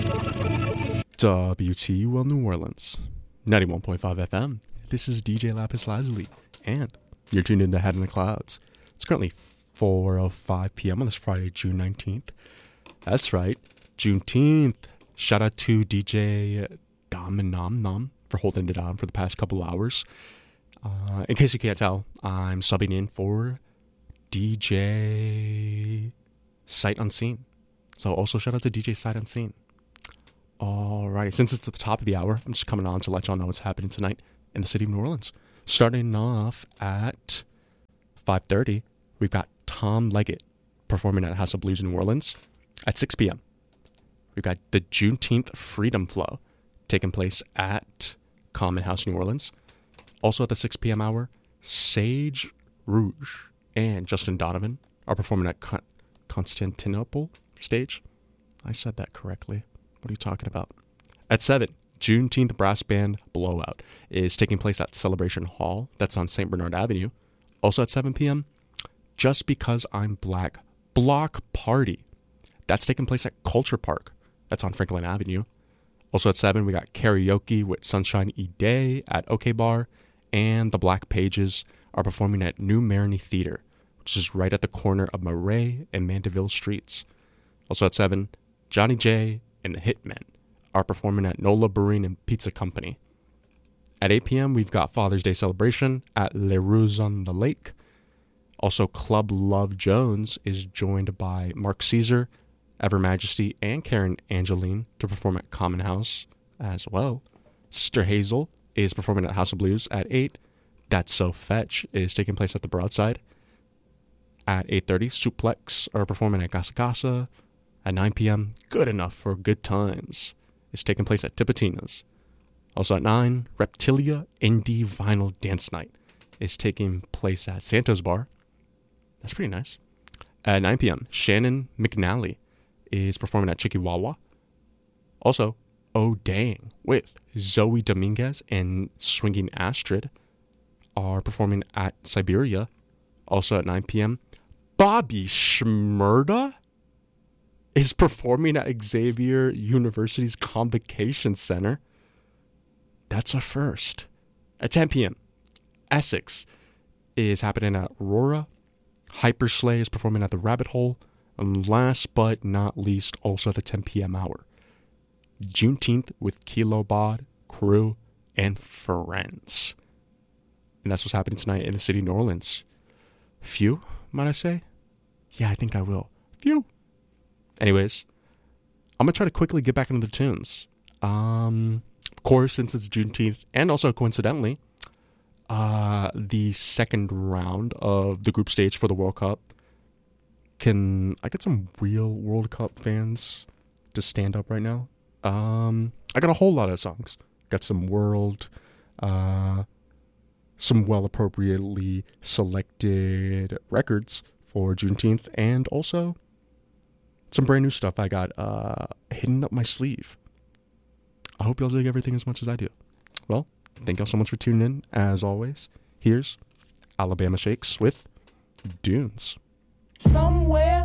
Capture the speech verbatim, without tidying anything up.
W T U L New Orleans, ninety-one point five F M. This is D J Lapis Lazuli, and you're tuned into Head in the Clouds. It's currently four oh five p.m. on this Friday, June nineteenth. That's right, Juneteenth. Shout out to D J Dom and Nom Nom for holding it on for the past couple hours. Uh, in case you can't tell, I'm subbing in for D J Sight Unseen. So also shout out to D J Sight Unseen. Alrighty, since it's at the top of the hour, I'm just coming on to let y'all know what's happening tonight in the city of New Orleans. Starting off at five thirty, we've got Tom Leggett performing at House of Blues in New Orleans. At six p.m., we've got the Juneteenth Freedom Flow taking place at Common House, New Orleans. Also at the six p.m. hour, Sage Rouge and Justin Donovan are performing at Con- Constantinople stage. I said that correctly. What are you talking about? At seven, Juneteenth Brass Band Blowout is taking place at Celebration Hall. That's on Saint Bernard Avenue. Also at seven p.m., Just Because I'm Black Block Party. That's taking place at Culture Park. That's on Franklin Avenue. Also at seven, we got karaoke with Sunshine E. Day at OK Bar. And the Black Pages are performing at New Marigny Theater, which is right at the corner of Marais and Mandeville Streets. Also at seven, Johnny J and the Hitmen are performing at Nola Brewing and Pizza Company. At eight p.m., we've got Father's Day celebration at Les Rues on the Lake. Also, Club Love Jones is joined by Mark Caesar, Ever Majesty, and Karen Angeline to perform at Common House as well. Sister Hazel is performing at House of Blues at eight. That's So Fetch is taking place at the Broadside. At eight thirty, Suplex are performing at Casa Casa. At nine p.m., Good Enough for Good Times is taking place at Tipitina's. Also at nine, Reptilia Indie Vinyl Dance Night is taking place at Santos Bar. That's pretty nice. At nine p.m., Shannon McNally is performing at Chikiwawa. Also, Oh Dang with Zoe Dominguez and Swinging Astrid are performing at Siberia. Also at nine p.m., Bobby Shmurda is performing at Xavier University's Convocation Center. That's a first. At ten p.m., Essex is happening at Aurora. Hyperslay is performing at the Rabbit Hole. And last but not least, also at the ten p.m. hour, Juneteenth with Kilo Bod, Crew, and Friends. And that's what's happening tonight in the city of New Orleans. Phew, might I say? Yeah, I think I will. Phew. Anyways, I'm going to try to quickly get back into the tunes. Um, of course, since it's Juneteenth, and also coincidentally, uh, the second round of the group stage for the World Cup. Can I get some real World Cup fans to stand up right now? Um, I got a whole lot of songs. Got some world, uh, some well appropriately selected records for Juneteenth, and also some brand new stuff I got uh, hidden up my sleeve. I hope y'all dig everything as much as I do. Well, thank y'all so much for tuning in. As always, here's Alabama Shakes with Dunes. Somewhere